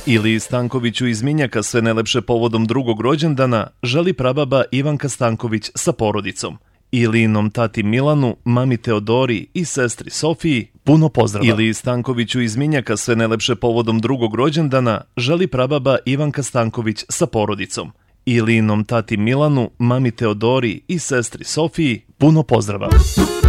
Iliji Stankoviću iz Minjaka sve najlepše povodom drugog rođendana želi prababa Ivanka Stanković sa porodicom. Ilijinom tati Milanu, mami Teodori i sestri Sofiji puno pozdrava. Iliji Stankoviću iz Minjaka sve najlepše povodom drugog rođendana želi prababa Ivanka Stanković sa porodicom. Ilijinom tati Milanu, mami Teodori i sestri Sofiji puno pozdrava.